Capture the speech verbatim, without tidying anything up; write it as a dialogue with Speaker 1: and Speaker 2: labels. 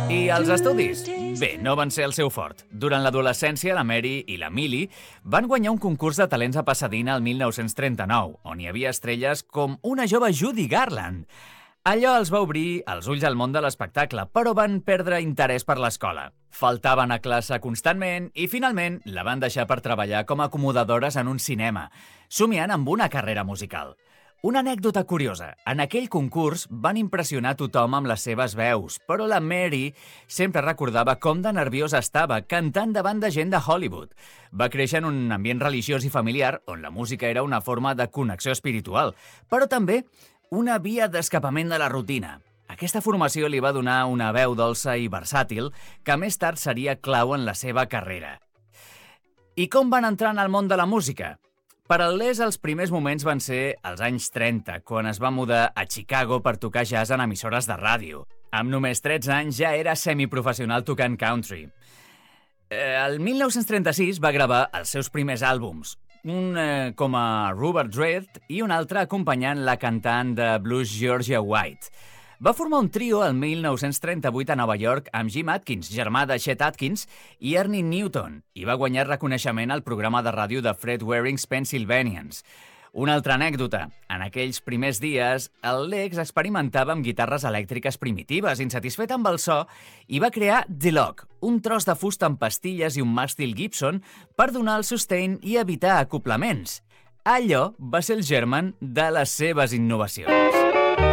Speaker 1: I els estudis? Bé, no van ser el seu fort. Durant l'adolescència, la Mary i la Millie van guanyar un concurs de talents a Pasadena el mil nou-cents trenta-nou, on hi havia estrelles com una jove Judy Garland. Allò els va obrir els ulls al món de l'espectacle, però van perdre interès per l'escola. Faltaven a classe constantment i, finalment, la van deixar per treballar com a acomodadores en un cinema, somiant amb una carrera musical. Una anècdota curiosa. En aquell concurs van impressionar tothom amb les seves veus, però la Mary sempre recordava com de nerviosa estava cantant davant de gent de Hollywood. Va créixer en un ambient religiós i familiar on la música era una forma de connexió espiritual, però també una via d'escapament de la rutina. Aquesta formació li va donar una veu dolça i versàtil que més tard seria clau en la seva carrera. I com van entrar en el món de la música? Per al Les, els primers moments van ser als anys trenta, quan es va mudar a Chicago per tocar jazz en emissores de ràdio. Amb només tretze anys ja era semiprofessional tocant country. El mil nou-cents trenta-sis va gravar els seus primers àlbums, un eh, com a Rupert Dredd i un altre acompanyant la cantant de blues Georgia White. Va formar un trio el mil nou-cents trenta-vuit a Nova York amb Jim Adkins, germà de Chet Atkins, i Ernie Newton, i va guanyar reconeixement al programa de ràdio de Fred Waring's Pennsylvanians. Una altra anècdota. En aquells primers dies, el Lex experimentava amb guitarres elèctriques primitives, insatisfet amb el so, i va crear The Log, un tros de fusta amb pastilles i un màstil Gibson per donar el sustain i evitar acoblaments. Allò va ser el germen de les seves innovacions.